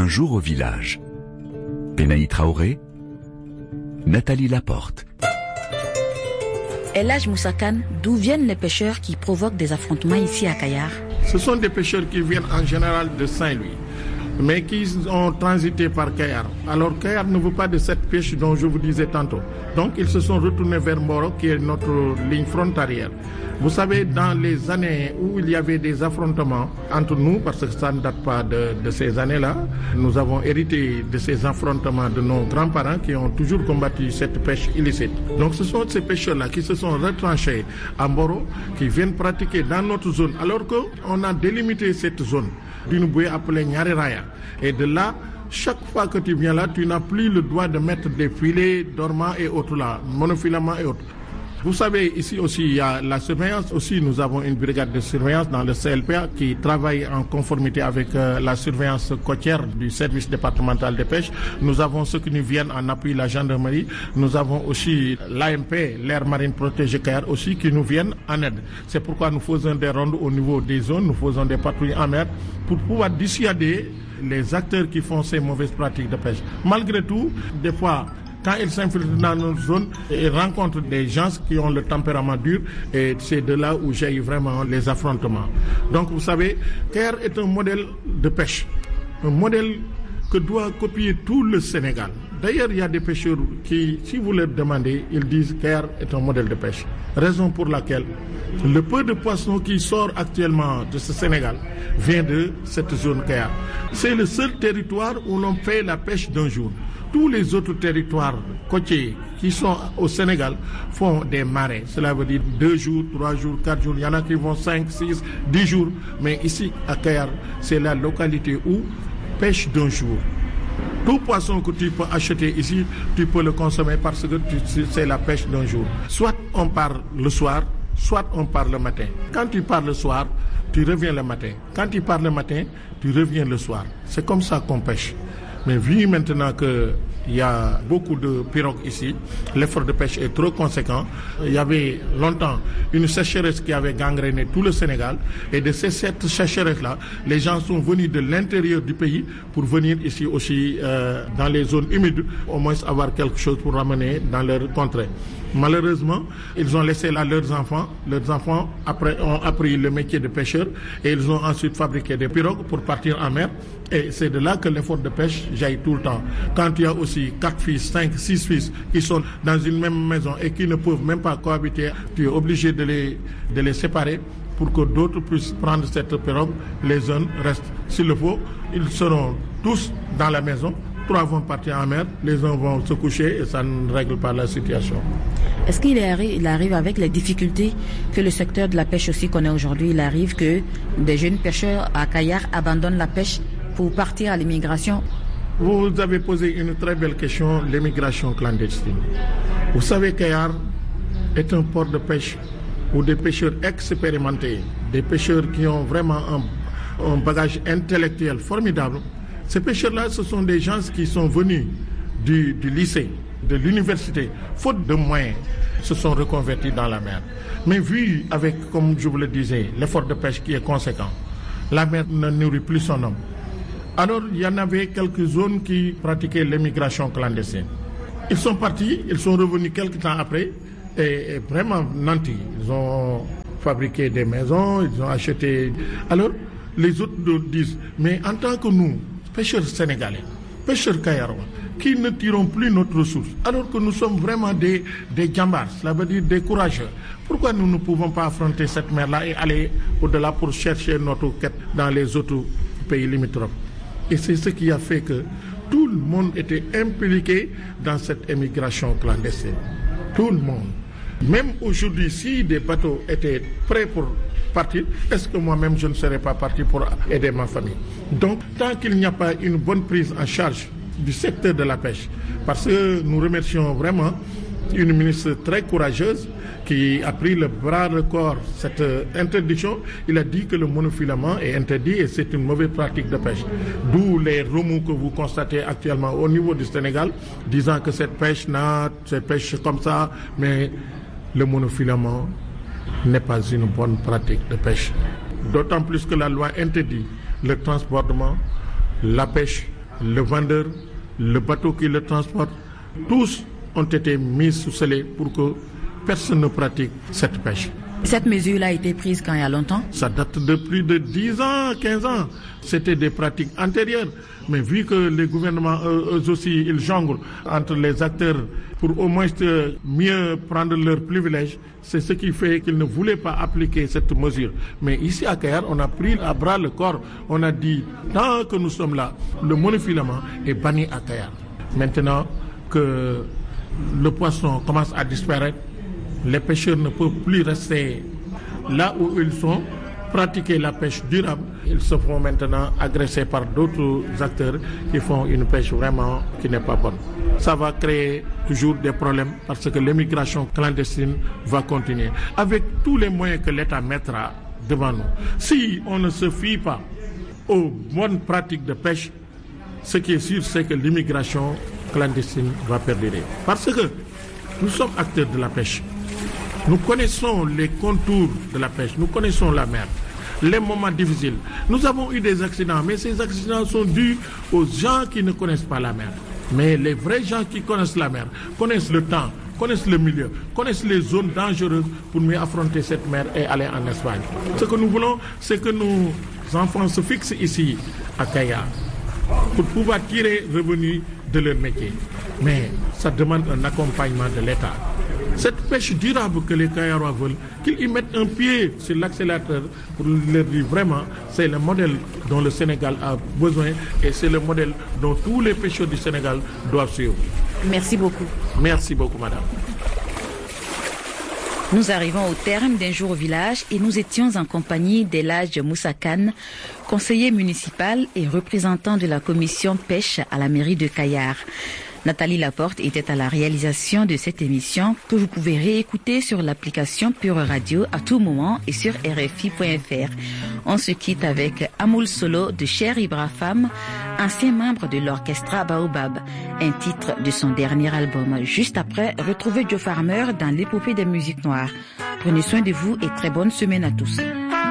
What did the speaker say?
Un jour au village. Benaï Traoré, Nathalie Laporte. El Hadj Moussa Kane, d'où viennent les pêcheurs qui provoquent des affrontements ici à Kayar? Ce sont des pêcheurs qui viennent en général de Saint-Louis, mais qui ont transité par Kayar. Alors Kayar ne veut pas de cette pêche dont je vous disais tantôt. Donc ils se sont retournés vers Mboro, qui est notre ligne frontalière. Vous savez, dans les années où il y avait des affrontements entre nous, parce que ça ne date pas de ces années-là, nous avons hérité de ces affrontements de nos grands-parents qui ont toujours combattu cette pêche illicite. Donc ce sont ces pêcheurs-là qui se sont retranchés à Mboro, qui viennent pratiquer dans notre zone, alors qu'on a délimité cette zone d'une bouée appelée Nyareraya. Et de là, chaque fois que tu viens là, tu n'as plus le droit de mettre des filets dormants et autres là, monofilaments et autres. Vous savez, ici aussi, il y a la surveillance. Aussi, nous avons une brigade de surveillance dans le CLPA qui travaille en conformité avec la surveillance côtière du service départemental de pêche. Nous avons ceux qui nous viennent en appui, la gendarmerie. Nous avons aussi l'AMP, l'aire marine protégée Kayar aussi, qui nous viennent en aide. C'est pourquoi nous faisons des rondes au niveau des zones, nous faisons des patrouilles en mer pour pouvoir dissuader les acteurs qui font ces mauvaises pratiques de pêche. Malgré tout, des fois, quand ils s'infiltrent dans notre zone, ils rencontrent des gens qui ont le tempérament dur et c'est de là où j'ai eu vraiment les affrontements. Donc vous savez, Kayar est un modèle de pêche, un modèle que doit copier tout le Sénégal. D'ailleurs, il y a des pêcheurs qui, si vous leur demandez, ils disent que Kayar est un modèle de pêche. Raison pour laquelle le peu de poissons qui sort actuellement de ce Sénégal vient de cette zone Kayar. C'est le seul territoire où l'on fait la pêche d'un jour. Tous les autres territoires côtiers qui sont au Sénégal font des marées. Cela veut dire 2 jours, 3 jours, 4 jours. Il y en a qui vont 5, 6, 10 jours. Mais ici, à Kayar, c'est la localité où pêche d'un jour. Tout poisson que tu peux acheter ici, tu peux le consommer parce que c'est la pêche d'un jour. Soit on part le soir, soit on part le matin. Quand tu pars le soir, tu reviens le matin. Quand tu pars le matin, tu reviens le soir. C'est comme ça qu'on pêche. Mais vu maintenant qu'il y a beaucoup de pirogues ici, l'effort de pêche est trop conséquent. Il y avait longtemps une sécheresse qui avait gangréné tout le Sénégal. Et de cette sécheresse-là, les gens sont venus de l'intérieur du pays pour venir ici aussi dans les zones humides, au moins avoir quelque chose pour ramener dans leur contrée. Malheureusement, ils ont laissé là leurs enfants. Leurs enfants après ont appris le métier de pêcheur et ils ont ensuite fabriqué des pirogues pour partir en mer. Et c'est de là que l'effort de pêche jaillit tout le temps. Quand il y a aussi 4 fils, 5, 6 fils qui sont dans une même maison et qui ne peuvent même pas cohabiter, tu es obligé de les séparer pour que d'autres puissent prendre cette pirogue. Les uns restent. S'il le faut, ils seront tous dans la maison. 3 vont partir en mer, les uns vont se coucher et ça ne règle pas la situation. Est-ce qu'il arrive avec les difficultés que le secteur de la pêche aussi connaît aujourd'hui, il arrive que des jeunes pêcheurs à Kayar abandonnent la pêche pour partir à l'immigration? Vous avez posé une très belle question, l'immigration clandestine. Vous savez, Kayar est un port de pêche où des pêcheurs expérimentés, des pêcheurs qui ont vraiment un bagage intellectuel formidable. Ces pêcheurs-là, ce sont des gens qui sont venus du lycée, de l'université, faute de moyens, se sont reconvertis dans la mer. Mais vu avec, comme je vous le disais, l'effort de pêche qui est conséquent, la mer ne nourrit plus son homme. Alors, il y en avait quelques zones qui pratiquaient l'immigration clandestine. Ils sont partis, ils sont revenus quelques temps après, et vraiment nantis. Ils ont fabriqué des maisons, ils ont acheté... Alors, les autres disent, mais en tant que nous, pêcheurs sénégalais, pêcheurs kayarois, qui ne tirons plus notre ressource, alors que nous sommes vraiment des djambars, cela veut dire des courageux. Pourquoi nous ne pouvons pas affronter cette mer-là et aller au-delà pour chercher notre quête dans les autres pays limitrophes? Et c'est ce qui a fait que tout le monde était impliqué dans cette émigration clandestine. Tout le monde. Même aujourd'hui, si des bateaux étaient prêts pour partir, est-ce que moi-même je ne serais pas parti pour aider ma famille? Donc, tant qu'il n'y a pas une bonne prise en charge du secteur de la pêche, parce que nous remercions vraiment une ministre très courageuse qui a pris le bras le corps cette interdiction. Il a dit que le monofilament est interdit et c'est une mauvaise pratique de pêche. D'où les remous que vous constatez actuellement au niveau du Sénégal, disant que cette pêche comme ça, mais le monofilament n'est pas une bonne pratique de pêche. D'autant plus que la loi interdit le transportement, la pêche le vendeur, le bateau qui le transporte, tous ont été mis sous scellé pour que personne ne pratique cette pêche. Cette mesure-là a été prise quand il y a longtemps? Ça date de plus de 10 ans, 15 ans. C'était des pratiques antérieures. Mais vu que les gouvernements, eux aussi, ils jonglent entre les acteurs pour au moins mieux prendre leurs privilèges, c'est ce qui fait qu'ils ne voulaient pas appliquer cette mesure. Mais ici à Kayar, on a pris à bras le corps. On a dit, tant que nous sommes là, le monofilament est banni à Kayar. Maintenant que le poisson commence à disparaître, les pêcheurs ne peuvent plus rester là où ils sont, pratiquer la pêche durable. Ils se font maintenant agresser par d'autres acteurs qui font une pêche vraiment qui n'est pas bonne. Ça va créer toujours des problèmes parce que l'immigration clandestine va continuer avec tous les moyens que l'État mettra devant nous. Si on ne se fie pas aux bonnes pratiques de pêche, ce qui est sûr, c'est que l'immigration clandestine va perdurer. Parce que nous sommes acteurs de la pêche. Nous connaissons les contours de la pêche, nous connaissons la mer, les moments difficiles. Nous avons eu des accidents, mais ces accidents sont dus aux gens qui ne connaissent pas la mer. Mais les vrais gens qui connaissent la mer, connaissent le temps, connaissent le milieu, connaissent les zones dangereuses pour mieux affronter cette mer et aller en Espagne. Ce que nous voulons, c'est que nos enfants se fixent ici, à Kayar, pour pouvoir tirer revenu de leur métier. Mais ça demande un accompagnement de l'État. Cette pêche durable que les Kayarois veulent, qu'ils y mettent un pied sur l'accélérateur pour leur dire vraiment, c'est le modèle dont le Sénégal a besoin et c'est le modèle dont tous les pêcheurs du Sénégal doivent suivre. Merci beaucoup. Merci beaucoup, madame. Nous arrivons au terme d'un jour au village et nous étions en compagnie d'Elhadj Moussa Kane, conseiller municipal et représentant de la commission pêche à la mairie de Kayar. Nathalie Laporte était à la réalisation de cette émission que vous pouvez réécouter sur l'application Pure Radio à tout moment et sur RFI.fr. On se quitte avec Amoul Solo de Cher Ibrahim, ancien membre de l'orchestre Baobab, un titre de son dernier album. Juste après, retrouvez Joe Farmer dans l'épopée des musiques noires. Prenez soin de vous et très bonne semaine à tous.